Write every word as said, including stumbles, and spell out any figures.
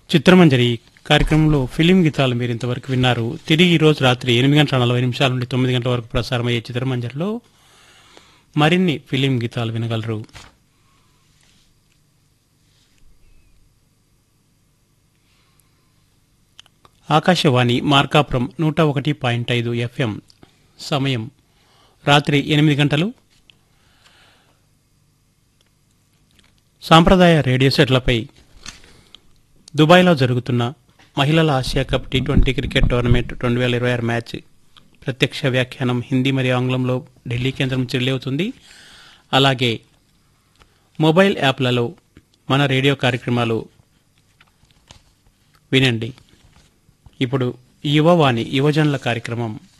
చిత్రమంజరి కార్యక్రమంలో ఫిలిం గీతాలు మీరు ఇంతవరకు విన్నారు. తిరిగి ఈ రోజు రాత్రి ఎనిమిది గంటల నలభై నిమిషాల నుండి తొమ్మిది గంటల వరకు ప్రసారమయ్యే చిత్రమంజరిలో మరిన్ని ఫిలిం గీతాలు వినగలరు. ఆకాశవాణి మార్కాపురం నూట ఒకటి పాయింట్ ఐదు ఎఫ్ఎం. సమయం రాత్రి ఎనిమిది గంటలు. సాంప్రదాయ రేడియో సెట్లపై దుబాయ్లో జరుగుతున్న మహిళల Asia cup T twenty cricket tournament రెండు వేల ఇరవై ఆరు మ్యాచ్ ప్రత్యక్ష వ్యాఖ్యానం హిందీ మరియు ఆంగ్లంలో ఢిల్లీ కేంద్రం నుంచి రిలే అవుతుంది. అలాగే మొబైల్ యాప్లలో మన రేడియో కార్యక్రమాలు వినండి. ఇప్పుడు యువవాణి యువజనుల కార్యక్రమం